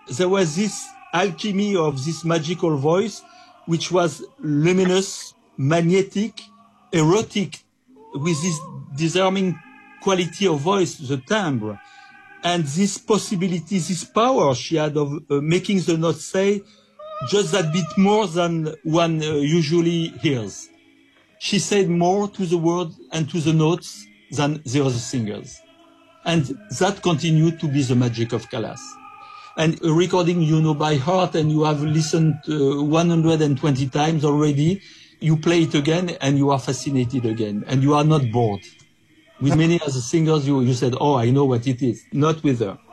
there was this alchemy of this magical voice, which was luminous, magnetic, erotic, with this disarming quality of voice, the timbre. And this possibility, this power she had of making the note say just that bit more than one usually hears. She said more to the word and to the notes than the other singers. And that continued to be the magic of Callas. And a recording you know by heart and you have listened 120 times already, you play it again and you are fascinated again and you are not bored. With many other singers, you said, oh, I know what it is. Not with her.